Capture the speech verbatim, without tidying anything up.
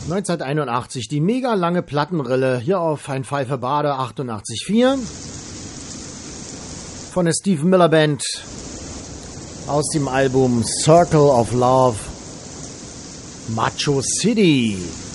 neunzehnhunderteinundachtzig, die mega lange Plattenrille hier auf Ein Pfeife Bade achtundachtzig Komma vier von der Steve Miller Band aus dem Album Circle of Love, Macho City.